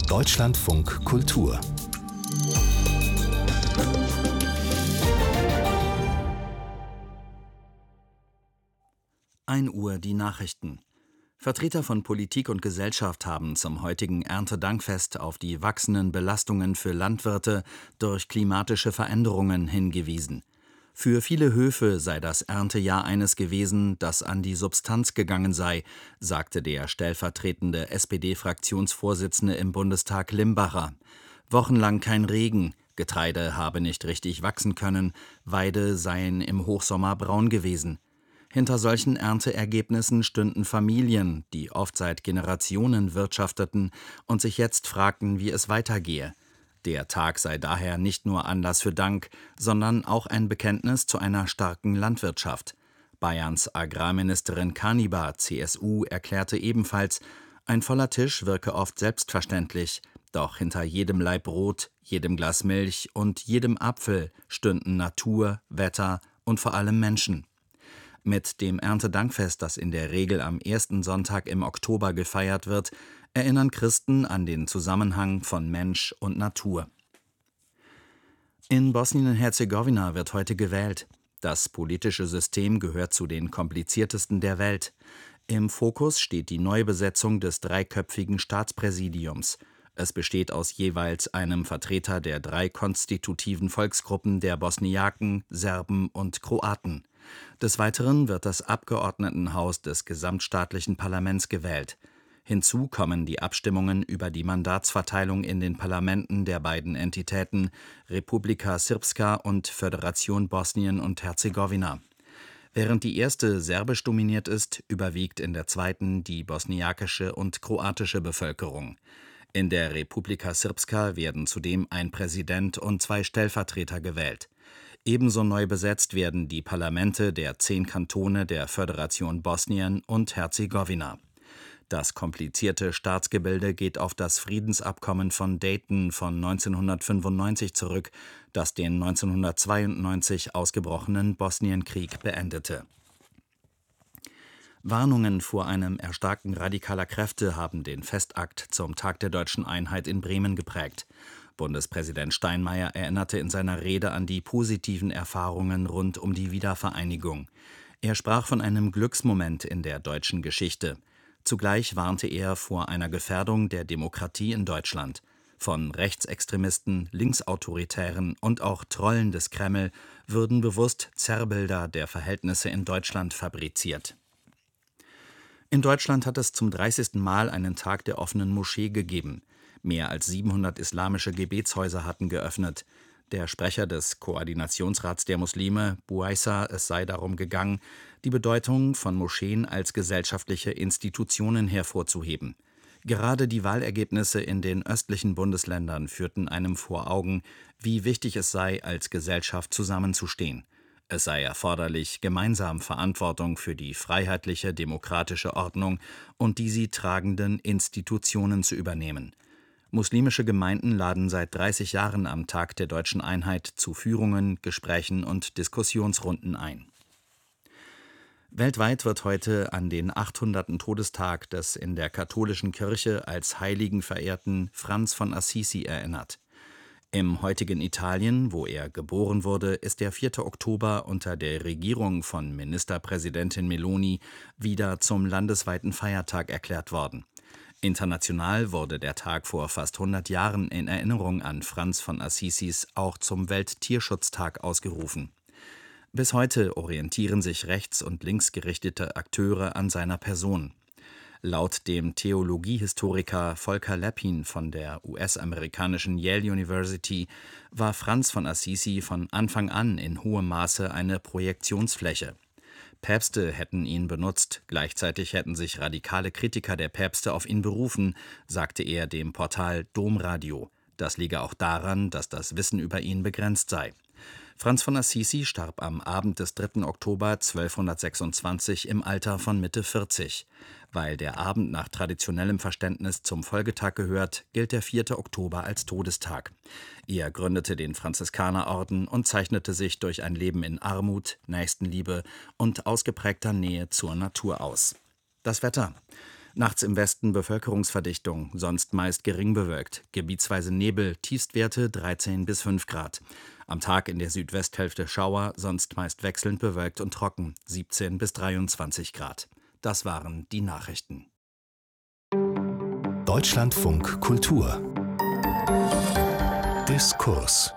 Deutschlandfunk Kultur 1 Uhr die Nachrichten. Vertreter von Politik und Gesellschaft haben zum heutigen Erntedankfest auf die wachsenden Belastungen für Landwirte durch klimatische Veränderungen hingewiesen. Für viele Höfe sei das Erntejahr eines gewesen, das an die Substanz gegangen sei, sagte der stellvertretende SPD-Fraktionsvorsitzende im Bundestag Limbacher. Wochenlang kein Regen, Getreide habe nicht richtig wachsen können, Weide seien im Hochsommer braun gewesen. Hinter solchen Ernteergebnissen stünden Familien, die oft seit Generationen wirtschafteten und sich jetzt fragten, wie es weitergehe. Der Tag sei daher nicht nur Anlass für Dank, sondern auch ein Bekenntnis zu einer starken Landwirtschaft. Bayerns Agrarministerin Kanibar, CSU, erklärte ebenfalls, ein voller Tisch wirke oft selbstverständlich, doch hinter jedem Laib Brot, jedem Glas Milch und jedem Apfel stünden Natur, Wetter und vor allem Menschen. Mit dem Erntedankfest, das in der Regel am ersten Sonntag im Oktober gefeiert wird, erinnern Christen an den Zusammenhang von Mensch und Natur. In Bosnien-Herzegowina wird heute gewählt. Das politische System gehört zu den kompliziertesten der Welt. Im Fokus steht die Neubesetzung des dreiköpfigen Staatspräsidiums. Es besteht aus jeweils einem Vertreter der 3 konstitutiven Volksgruppen der Bosniaken, Serben und Kroaten. Des Weiteren wird das Abgeordnetenhaus des gesamtstaatlichen Parlaments gewählt. Hinzu kommen die Abstimmungen über die Mandatsverteilung in den Parlamenten der beiden Entitäten Republika Srpska und Föderation Bosnien und Herzegowina. Während die erste serbisch dominiert ist, überwiegt in der zweiten die bosniakische und kroatische Bevölkerung. In der Republika Srpska werden zudem ein Präsident und 2 Stellvertreter gewählt. Ebenso neu besetzt werden die Parlamente der 10 Kantone der Föderation Bosnien und Herzegowina. Das komplizierte Staatsgebilde geht auf das Friedensabkommen von Dayton von 1995 zurück, das den 1992 ausgebrochenen Bosnienkrieg beendete. Warnungen vor einem Erstarken radikaler Kräfte haben den Festakt zum Tag der Deutschen Einheit in Bremen geprägt. Bundespräsident Steinmeier erinnerte in seiner Rede an die positiven Erfahrungen rund um die Wiedervereinigung. Er sprach von einem Glücksmoment in der deutschen Geschichte. Zugleich warnte er vor einer Gefährdung der Demokratie in Deutschland. Von Rechtsextremisten, Linksautoritären und auch Trollen des Kreml würden bewusst Zerrbilder der Verhältnisse in Deutschland fabriziert. In Deutschland hat es zum 30. Mal einen Tag der offenen Moschee gegeben. Mehr als 700 islamische Gebetshäuser hatten geöffnet. Der Sprecher des Koordinationsrats der Muslime, Buaisa, es sei darum gegangen, die Bedeutung von Moscheen als gesellschaftliche Institutionen hervorzuheben. Gerade die Wahlergebnisse in den östlichen Bundesländern führten einem vor Augen, wie wichtig es sei, als Gesellschaft zusammenzustehen. Es sei erforderlich, gemeinsam Verantwortung für die freiheitliche, demokratische Ordnung und die sie tragenden Institutionen zu übernehmen. Muslimische Gemeinden laden seit 30 Jahren am Tag der Deutschen Einheit zu Führungen, Gesprächen und Diskussionsrunden ein. Weltweit wird heute an den 800. Todestag des in der katholischen Kirche als Heiligen verehrten Franz von Assisi erinnert. Im heutigen Italien, wo er geboren wurde, ist der 4. Oktober unter der Regierung von Ministerpräsidentin Meloni wieder zum landesweiten Feiertag erklärt worden. International wurde der Tag vor fast 100 Jahren in Erinnerung an Franz von Assisis auch zum Welttierschutztag ausgerufen. Bis heute orientieren sich rechts- und linksgerichtete Akteure an seiner Person. Laut dem Theologiehistoriker Volker Leppin von der US-amerikanischen Yale University war Franz von Assisi von Anfang an in hohem Maße eine Projektionsfläche. Päpste hätten ihn benutzt, gleichzeitig hätten sich radikale Kritiker der Päpste auf ihn berufen, sagte er dem Portal Domradio. Das liege auch daran, dass das Wissen über ihn begrenzt sei. Franz von Assisi starb am Abend des 3. Oktober 1226 im Alter von Mitte 40. Weil der Abend nach traditionellem Verständnis zum Folgetag gehört, gilt der 4. Oktober als Todestag. Er gründete den Franziskanerorden und zeichnete sich durch ein Leben in Armut, Nächstenliebe und ausgeprägter Nähe zur Natur aus. Das Wetter. Nachts im Westen Bevölkerungsverdichtung, sonst meist gering bewölkt. Gebietsweise Nebel, Tiefstwerte 13 bis 5 Grad. Am Tag in der Südwesthälfte Schauer, sonst meist wechselnd bewölkt und trocken, 17 bis 23 Grad. Das waren die Nachrichten. Deutschlandfunk Kultur Diskurs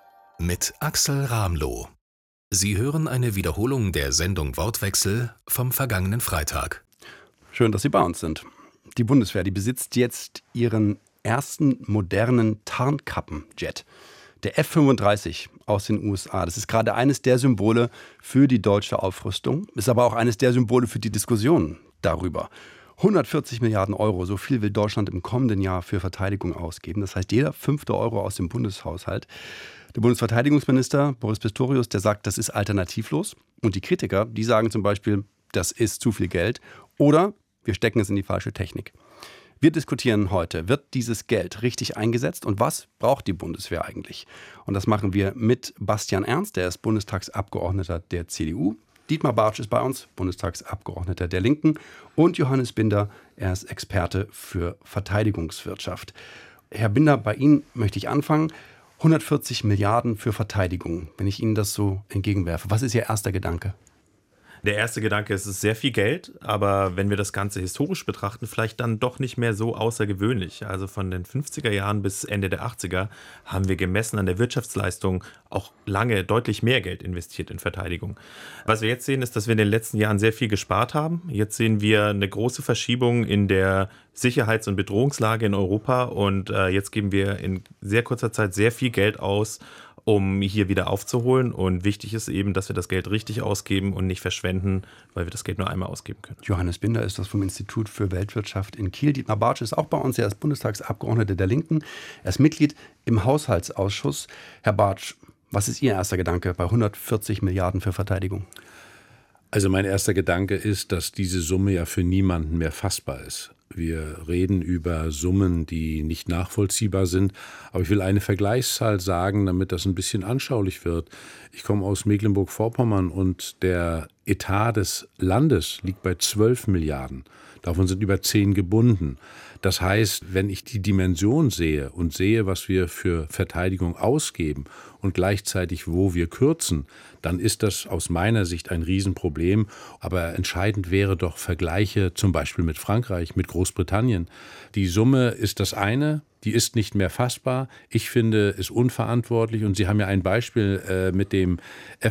mit Axel Ramloh. Sie hören eine Wiederholung der Sendung Wortwechsel vom vergangenen Freitag. Schön, dass Sie bei uns sind. Die Bundeswehr, die besitzt jetzt ihren ersten modernen Tarnkappenjet. Der F-35 aus den USA. Das ist gerade eines der Symbole für die deutsche Aufrüstung, ist aber auch eines der Symbole für die Diskussion darüber. 140 Milliarden Euro, so viel will Deutschland im kommenden Jahr für Verteidigung ausgeben. Das heißt, jeder 5. Euro aus dem Bundeshaushalt. Der Bundesverteidigungsminister Boris Pistorius, der sagt, das ist alternativlos. Und die Kritiker, die sagen zum Beispiel, das ist zu viel Geld oder wir stecken es in die falsche Technik. Wir diskutieren heute, wird dieses Geld richtig eingesetzt und was braucht die Bundeswehr eigentlich? Und das machen wir mit Bastian Ernst, der ist Bundestagsabgeordneter der CDU. Dietmar Bartsch ist bei uns, Bundestagsabgeordneter der Linken. Und Johannes Binder, er ist Experte für Verteidigungswirtschaft. Herr Binder, bei Ihnen möchte ich anfangen. 140 Milliarden für Verteidigung, wenn ich Ihnen das so entgegenwerfe. Was ist Ihr erster Gedanke? Der erste Gedanke ist, es ist sehr viel Geld, aber wenn wir das Ganze historisch betrachten, vielleicht dann doch nicht mehr so außergewöhnlich. Also von den 50er Jahren bis Ende der 80er haben wir gemessen an der Wirtschaftsleistung auch lange deutlich mehr Geld investiert in Verteidigung. Was wir jetzt sehen, ist, dass wir in den letzten Jahren sehr viel gespart haben. Jetzt sehen wir eine große Verschiebung in der Sicherheits- und Bedrohungslage in Europa und jetzt geben wir in sehr kurzer Zeit sehr viel Geld aus, um hier wieder aufzuholen. Und wichtig ist eben, dass wir das Geld richtig ausgeben und nicht verschwenden, weil wir das Geld nur einmal ausgeben können. Johannes Binder ist das vom Institut für Weltwirtschaft in Kiel. Dietmar Bartsch ist auch bei uns. Er ist Bundestagsabgeordneter der Linken. Er ist Mitglied im Haushaltsausschuss. Herr Bartsch, was ist Ihr erster Gedanke bei 140 Milliarden für Verteidigung? Also mein erster Gedanke ist, dass diese Summe ja für niemanden mehr fassbar ist. Wir reden über Summen, die nicht nachvollziehbar sind. Aber ich will eine Vergleichszahl sagen, damit das ein bisschen anschaulich wird. Ich komme aus Mecklenburg-Vorpommern und der Etat des Landes liegt bei 12 Milliarden. Davon sind über 10 gebunden. Das heißt, wenn ich die Dimension sehe und sehe, was wir für Verteidigung ausgeben und gleichzeitig, wo wir kürzen, dann ist das aus meiner Sicht ein Riesenproblem. Aber entscheidend wäre doch Vergleiche zum Beispiel mit Frankreich, mit Großbritannien. Die Summe ist das eine, die ist nicht mehr fassbar. Ich finde es unverantwortlich und Sie haben ja ein Beispiel mit dem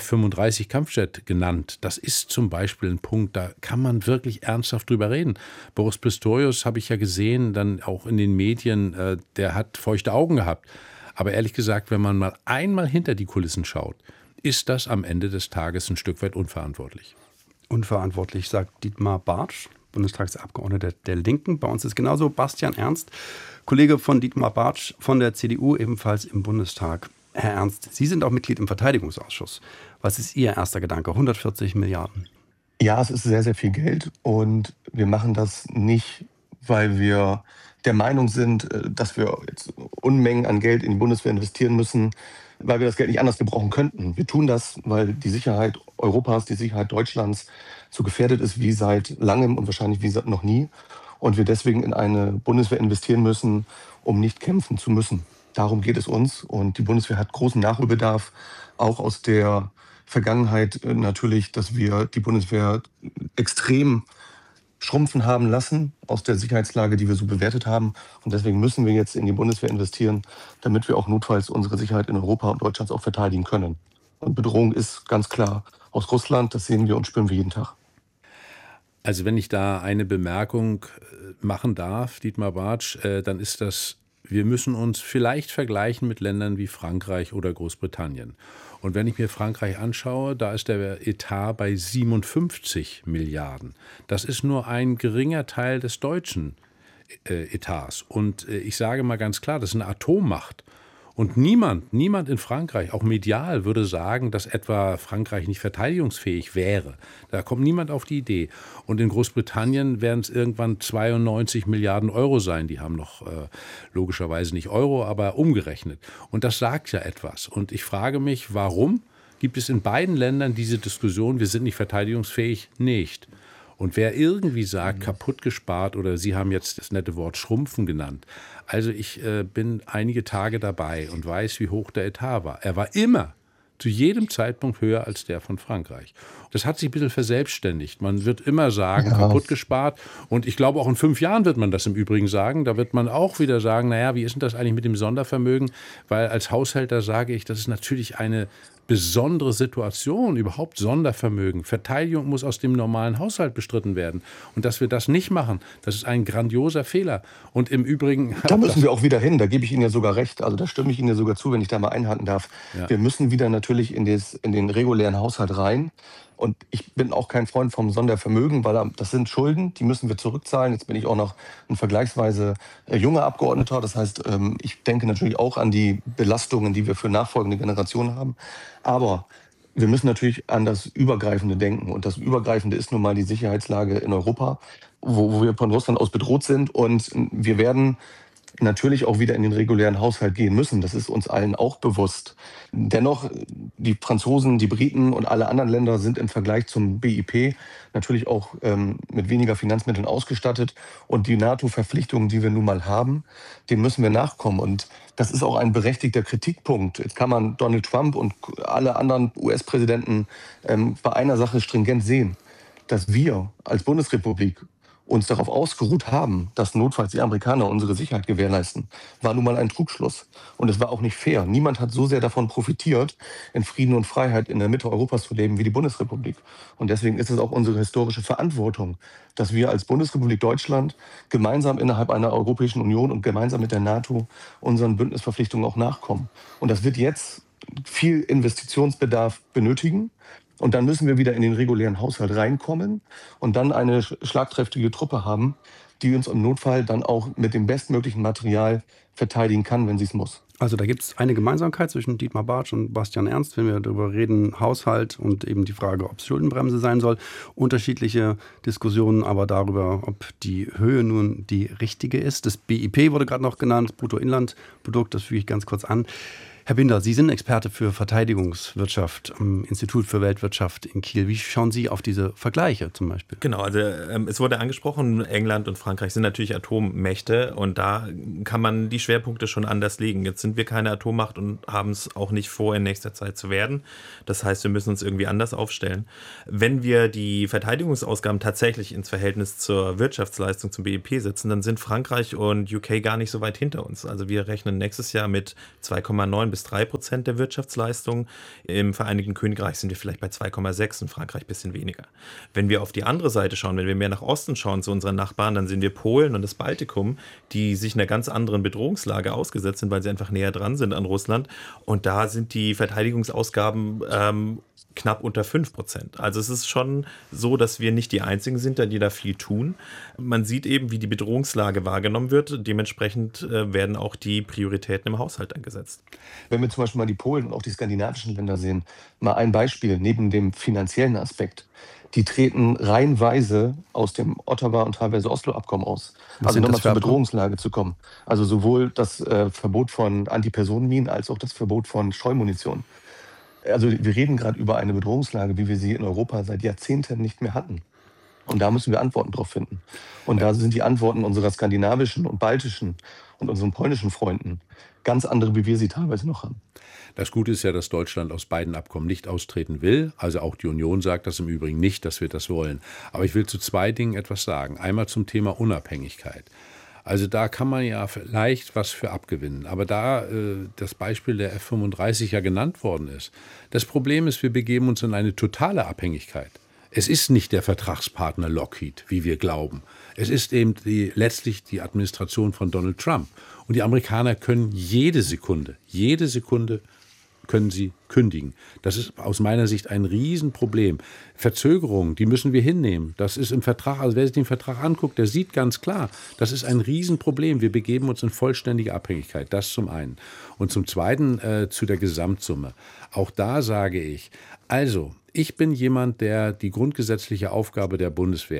F-35 Kampfjet genannt. Das ist zum Beispiel ein Punkt, da kann man wirklich ernsthaft drüber reden. Boris Pistorius habe ich ja gesehen, dann auch in den Medien, der hat feuchte Augen gehabt. Aber ehrlich gesagt, wenn man mal einmal hinter die Kulissen schaut, ist das am Ende des Tages ein Stück weit unverantwortlich. Unverantwortlich, sagt Dietmar Bartsch, Bundestagsabgeordneter der Linken. Bei uns ist genauso Bastian Ernst, Kollege von Dietmar Bartsch von der CDU, ebenfalls im Bundestag. Herr Ernst, Sie sind auch Mitglied im Verteidigungsausschuss. Was ist Ihr erster Gedanke? 140 Milliarden. Ja, es ist sehr, sehr viel Geld und wir machen das nicht, weil wir der Meinung sind, dass wir jetzt Unmengen an Geld in die Bundeswehr investieren müssen, weil wir das Geld nicht anders gebrauchen könnten. Wir tun das, weil die Sicherheit Europas, die Sicherheit Deutschlands so gefährdet ist wie seit langem und wahrscheinlich wie seit noch nie. Und wir deswegen in eine Bundeswehr investieren müssen, um nicht kämpfen zu müssen. Darum geht es uns. Und die Bundeswehr hat großen Nachholbedarf, auch aus der Vergangenheit natürlich, dass wir die Bundeswehr extrem schrumpfen haben lassen aus der Sicherheitslage, die wir so bewertet haben. Und deswegen müssen wir jetzt in die Bundeswehr investieren, damit wir auch notfalls unsere Sicherheit in Europa und Deutschland auch verteidigen können. Und Bedrohung ist ganz klar aus Russland, das sehen wir und spüren wir jeden Tag. Also wenn ich da eine Bemerkung machen darf, Dietmar Bartsch, dann ist das, wir müssen uns vielleicht vergleichen mit Ländern wie Frankreich oder Großbritannien. Und wenn ich mir Frankreich anschaue, da ist der Etat bei 57 Milliarden. Das ist nur ein geringer Teil des deutschen Etats. Und ich sage mal ganz klar, das ist eine Atommacht. Und niemand in Frankreich, auch medial, würde sagen, dass etwa Frankreich nicht verteidigungsfähig wäre. Da kommt niemand auf die Idee. Und in Großbritannien werden es irgendwann 92 Milliarden Euro sein. Die haben noch logischerweise nicht Euro, aber umgerechnet. Und das sagt ja etwas. Und ich frage mich, warum gibt es in beiden Ländern diese Diskussion, wir sind nicht verteidigungsfähig, nicht? Und wer irgendwie sagt, kaputt gespart oder Sie haben jetzt das nette Wort Schrumpfen genannt. Also ich bin einige Tage dabei und weiß, wie hoch der Etat war. Er war immer zu jedem Zeitpunkt höher als der von Frankreich. Das hat sich ein bisschen verselbstständigt. Man wird immer sagen, kaputt gespart. Und ich glaube, auch in 5 Jahren wird man das im Übrigen sagen. Da wird man auch wieder sagen, naja, wie ist denn das eigentlich mit dem Sondervermögen? Weil als Haushälter sage ich, das ist natürlich eine besondere Situation, überhaupt Sondervermögen. Verteidigung muss aus dem normalen Haushalt bestritten werden. Und dass wir das nicht machen, das ist ein grandioser Fehler. Und im Übrigen... Da müssen wir auch wieder hin, da gebe ich Ihnen ja sogar recht. Also da stimme ich Ihnen ja sogar zu, wenn ich da mal einhaken darf. Ja. Wir müssen wieder natürlich in den regulären Haushalt rein. Und ich bin auch kein Freund vom Sondervermögen, weil das sind Schulden, die müssen wir zurückzahlen. Jetzt bin ich auch noch ein vergleichsweise junger Abgeordneter. Das heißt, ich denke natürlich auch an die Belastungen, die wir für nachfolgende Generationen haben. Aber wir müssen natürlich an das Übergreifende denken. Und das Übergreifende ist nun mal die Sicherheitslage in Europa, wo wir von Russland aus bedroht sind. Und wir werden natürlich auch wieder in den regulären Haushalt gehen müssen. Das ist uns allen auch bewusst. Dennoch, die Franzosen, die Briten und alle anderen Länder sind im Vergleich zum BIP natürlich auch mit weniger Finanzmitteln ausgestattet. Und die NATO-Verpflichtungen, die wir nun mal haben, denen müssen wir nachkommen. Und das ist auch ein berechtigter Kritikpunkt. Jetzt kann man Donald Trump und alle anderen US-Präsidenten bei einer Sache stringent sehen, dass wir als Bundesrepublik uns darauf ausgeruht haben, dass notfalls die Amerikaner unsere Sicherheit gewährleisten, war nun mal ein Trugschluss. Und es war auch nicht fair. Niemand hat so sehr davon profitiert, in Frieden und Freiheit in der Mitte Europas zu leben wie die Bundesrepublik. Und deswegen ist es auch unsere historische Verantwortung, dass wir als Bundesrepublik Deutschland gemeinsam innerhalb einer Europäischen Union und gemeinsam mit der NATO unseren Bündnisverpflichtungen auch nachkommen. Und das wird jetzt viel Investitionsbedarf benötigen. Und dann müssen wir wieder in den regulären Haushalt reinkommen und dann eine schlagkräftige Truppe haben, die uns im Notfall dann auch mit dem bestmöglichen Material verteidigen kann, wenn sie es muss. Also da gibt es eine Gemeinsamkeit zwischen Dietmar Bartsch und Bastian Ernst, wenn wir darüber reden, Haushalt und eben die Frage, ob es Schuldenbremse sein soll. Unterschiedliche Diskussionen aber darüber, ob die Höhe nun die richtige ist. Das BIP wurde gerade noch genannt, Bruttoinlandprodukt, das füge ich ganz kurz an. Herr Binder, Sie sind Experte für Verteidigungswirtschaft am Institut für Weltwirtschaft in Kiel. Wie schauen Sie auf diese Vergleiche zum Beispiel? Genau, also es wurde angesprochen, England und Frankreich sind natürlich Atommächte und da kann man die Schwerpunkte schon anders legen. Jetzt sind wir keine Atommacht und haben es auch nicht vor, in nächster Zeit zu werden. Das heißt, wir müssen uns irgendwie anders aufstellen. Wenn wir die Verteidigungsausgaben tatsächlich ins Verhältnis zur Wirtschaftsleistung, zum BIP setzen, dann sind Frankreich und UK gar nicht so weit hinter uns. Also wir rechnen nächstes Jahr mit 2,9 bis 3% der Wirtschaftsleistung. Im Vereinigten Königreich sind wir vielleicht bei 2,6, in Frankreich ein bisschen weniger. Wenn wir auf die andere Seite schauen, wenn wir mehr nach Osten schauen zu unseren Nachbarn, dann sehen wir Polen und das Baltikum, die sich einer ganz anderen Bedrohungslage ausgesetzt sind, weil sie einfach näher dran sind an Russland. Und da sind die Verteidigungsausgaben knapp unter 5%. Also es ist schon so, dass wir nicht die Einzigen sind, die da viel tun. Man sieht eben, wie die Bedrohungslage wahrgenommen wird. Dementsprechend werden auch die Prioritäten im Haushalt angesetzt. Wenn wir zum Beispiel mal die Polen und auch die skandinavischen Länder sehen, mal ein Beispiel neben dem finanziellen Aspekt. Die treten reihenweise aus dem Ottawa- und teilweise Oslo-Abkommen aus. Also nochmal zur Bedrohungslage zu kommen. Also sowohl das Verbot von Antipersonenminen als auch das Verbot von Streumunition. Also wir reden gerade über eine Bedrohungslage, wie wir sie in Europa seit Jahrzehnten nicht mehr hatten. Und da müssen wir Antworten drauf finden. Und da sind die Antworten unserer skandinavischen und baltischen und unseren polnischen Freunden ganz andere, wie wir sie teilweise noch haben. Das Gute ist ja, dass Deutschland aus beiden Abkommen nicht austreten will. Also auch die Union sagt das im Übrigen nicht, dass wir das wollen. Aber ich will zu 2 Dingen etwas sagen. Einmal zum Thema Unabhängigkeit. Also da kann man ja vielleicht was für abgewinnen. Aber da das Beispiel der F-35 ja genannt worden ist, das Problem ist, wir begeben uns in eine totale Abhängigkeit. Es ist nicht der Vertragspartner Lockheed, wie wir glauben. Es ist eben letztlich die Administration von Donald Trump. Und die Amerikaner können jede Sekunde können sie kündigen. Das ist aus meiner Sicht ein Riesenproblem. Verzögerungen, die müssen wir hinnehmen. Das ist im Vertrag, also wer sich den Vertrag anguckt, der sieht ganz klar, das ist ein Riesenproblem. Wir begeben uns in vollständige Abhängigkeit. Das zum einen. Und zum Zweiten zu der Gesamtsumme. Auch da sage ich, also, ich bin jemand, der die grundgesetzliche Aufgabe der Bundeswehr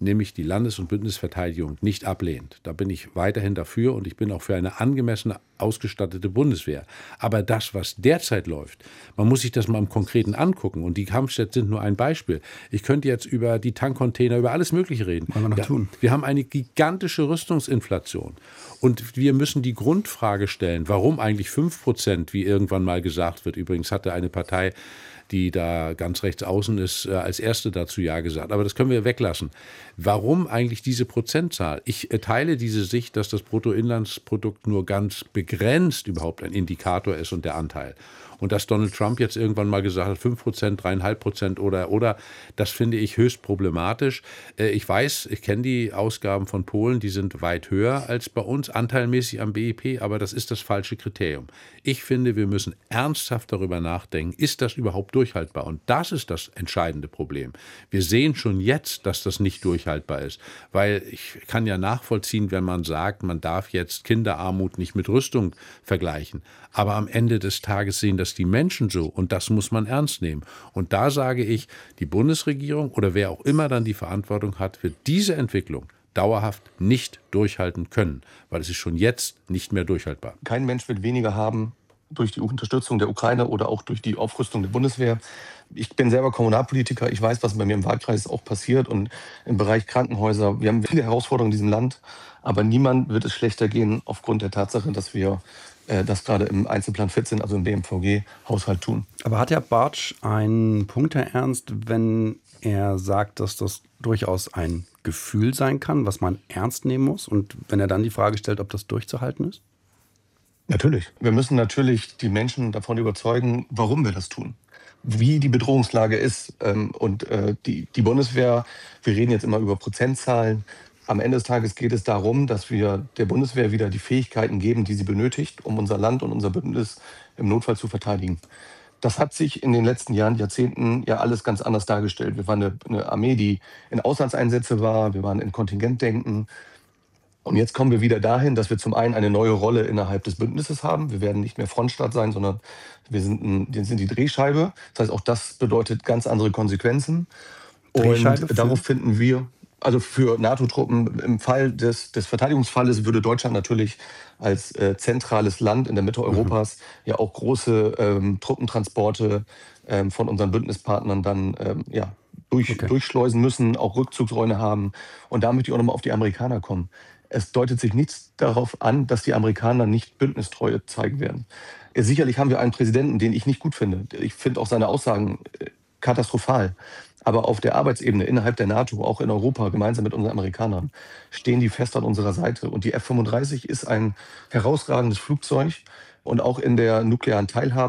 nämlich die Landes- und Bündnisverteidigung, nicht ablehnt. Da bin ich weiterhin dafür und ich bin auch für eine angemessene ausgestattete Bundeswehr. Aber das, was derzeit läuft, man muss sich das mal im Konkreten angucken. Und die Kampfjets sind nur ein Beispiel. Ich könnte jetzt über die Tankcontainer, über alles Mögliche reden. Wollen wir noch tun. Wir haben eine gigantische Rüstungsinflation. Und wir müssen die Grundfrage stellen, warum eigentlich 5%, wie irgendwann mal gesagt wird. Übrigens hatte eine Partei, die da ganz rechts außen ist, als erste dazu Ja gesagt. Aber das können wir weglassen. Warum eigentlich diese Prozentzahl? Ich teile diese Sicht, dass das Bruttoinlandsprodukt nur ganz begrenzt überhaupt ein Indikator ist und der Anteil. Und dass Donald Trump jetzt irgendwann mal gesagt hat, 5%, 3,5% oder, das finde ich höchst problematisch. Ich weiß, ich kenne die Ausgaben von Polen, die sind weit höher als bei uns, anteilmäßig am BIP, aber das ist das falsche Kriterium. Ich finde, wir müssen ernsthaft darüber nachdenken, ist das überhaupt durchhaltbar? Und das ist das entscheidende Problem. Wir sehen schon jetzt, dass das nicht durchhaltbar ist, weil ich kann ja nachvollziehen, wenn man sagt, man darf jetzt Kinderarmut nicht mit Rüstung vergleichen. Aber am Ende des Tages sehen das die Menschen so und das muss man ernst nehmen. Und da sage ich, die Bundesregierung oder wer auch immer dann die Verantwortung hat, wird diese Entwicklung dauerhaft nicht durchhalten können, weil es ist schon jetzt nicht mehr durchhaltbar. Kein Mensch wird weniger haben durch die Unterstützung der Ukraine oder auch durch die Aufrüstung der Bundeswehr. Ich bin selber Kommunalpolitiker, ich weiß, was bei mir im Wahlkreis auch passiert und im Bereich Krankenhäuser. Wir haben viele Herausforderungen in diesem Land, aber niemand wird es schlechter gehen aufgrund der Tatsache, dass wir das gerade im Einzelplan 14, also im BMVG-Haushalt tun. Aber hat Herr Bartsch einen Punkt, Herr Ernst, wenn er sagt, dass das durchaus ein Gefühl sein kann, was man ernst nehmen muss? Und wenn er dann die Frage stellt, ob das durchzuhalten ist? Natürlich. Wir müssen natürlich die Menschen davon überzeugen, warum wir das tun. Wie die Bedrohungslage ist. Und die Bundeswehr, wir reden jetzt immer über Prozentzahlen. Am Ende des Tages geht es darum, dass wir der Bundeswehr wieder die Fähigkeiten geben, die sie benötigt, um unser Land und unser Bündnis im Notfall zu verteidigen. Das hat sich in den letzten Jahren, Jahrzehnten ja alles ganz anders dargestellt. Wir waren eine Armee, die in Auslandseinsätze war, wir waren in Kontingentdenken. Und jetzt kommen wir wieder dahin, dass wir zum einen eine neue Rolle innerhalb des Bündnisses haben. Wir werden nicht mehr Frontstaat sein, sondern wir sind die Drehscheibe. Das heißt, auch das bedeutet ganz andere Konsequenzen. Und darauf finden wir, also für NATO-Truppen im Fall des Verteidigungsfalles würde Deutschland natürlich als zentrales Land in der Mitte Europas ja auch große Truppentransporte von unseren Bündnispartnern dann durchschleusen müssen, auch Rückzugsräume haben. Und da möchte ich auch nochmal auf die Amerikaner kommen. Es deutet sich nichts darauf an, dass die Amerikaner nicht Bündnistreue zeigen werden. Sicherlich haben wir einen Präsidenten, den ich nicht gut finde. Ich finde auch seine Aussagen katastrophal. Aber auf der Arbeitsebene innerhalb der NATO, auch in Europa, gemeinsam mit unseren Amerikanern, stehen die fest an unserer Seite. Und die F-35 ist ein herausragendes Flugzeug und auch in der nuklearen Teilhabe